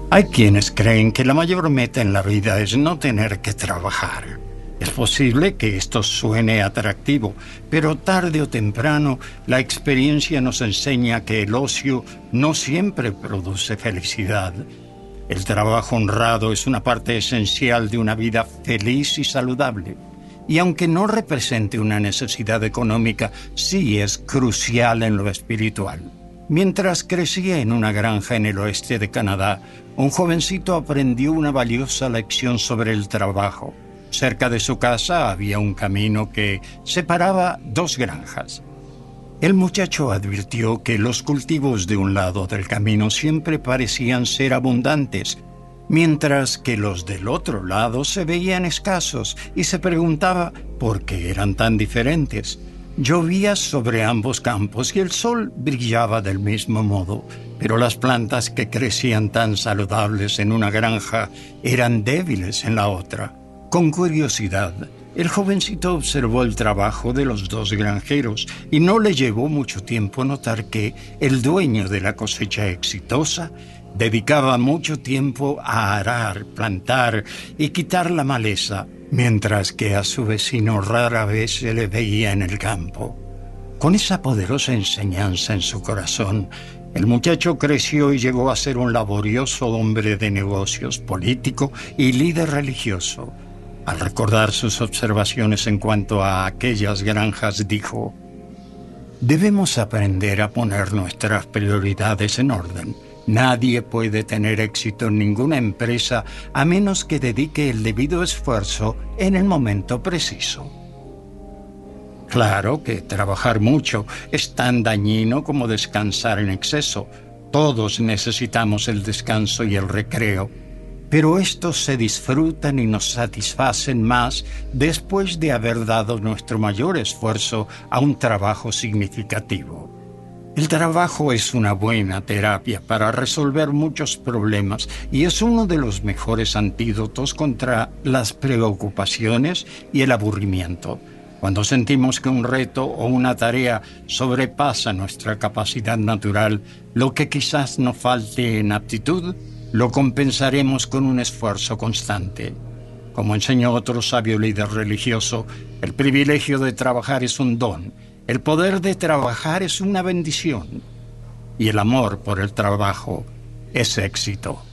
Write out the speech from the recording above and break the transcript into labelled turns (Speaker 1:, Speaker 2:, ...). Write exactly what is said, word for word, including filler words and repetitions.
Speaker 1: Hay quienes creen que la mayor meta en la vida es no tener que trabajar. Es posible que esto suene atractivo, pero tarde o temprano la experiencia nos enseña que el ocio no siempre produce felicidad. El trabajo honrado es una parte esencial de una vida feliz y saludable. Y aunque no represente una necesidad económica, sí es crucial en lo espiritual. Mientras crecía en una granja en el oeste de Canadá, un jovencito aprendió una valiosa lección sobre el trabajo. Cerca de su casa había un camino que separaba dos granjas. El muchacho advirtió que los cultivos de un lado del camino siempre parecían ser abundantes, mientras que los del otro lado se veían escasos, y se preguntaba por qué eran tan diferentes. Llovía sobre ambos campos y el sol brillaba del mismo modo, pero las plantas que crecían tan saludables en una granja eran débiles en la otra. Con curiosidad, el jovencito observó el trabajo de los dos granjeros y no le llevó mucho tiempo notar que el dueño de la cosecha exitosa dedicaba mucho tiempo a arar, plantar y quitar la maleza, mientras que a su vecino rara vez se le veía en el campo. Con esa poderosa enseñanza en su corazón, el muchacho creció y llegó a ser un laborioso hombre de negocios, político y líder religioso. Al recordar sus observaciones en cuanto a aquellas granjas, dijo: «Debemos aprender a poner nuestras prioridades en orden. Nadie puede tener éxito en ninguna empresa a menos que dedique el debido esfuerzo en el momento preciso». Claro que trabajar mucho es tan dañino como descansar en exceso. Todos necesitamos el descanso y el recreo, pero estos se disfrutan y nos satisfacen más después de haber dado nuestro mayor esfuerzo a un trabajo significativo. El trabajo es una buena terapia para resolver muchos problemas y es uno de los mejores antídotos contra las preocupaciones y el aburrimiento. Cuando sentimos que un reto o una tarea sobrepasa nuestra capacidad natural, lo que quizás nos falte en aptitud, lo compensaremos con un esfuerzo constante. Como enseñó otro sabio líder religioso, el privilegio de trabajar es un don, el poder de trabajar es una bendición, y el amor por el trabajo es éxito.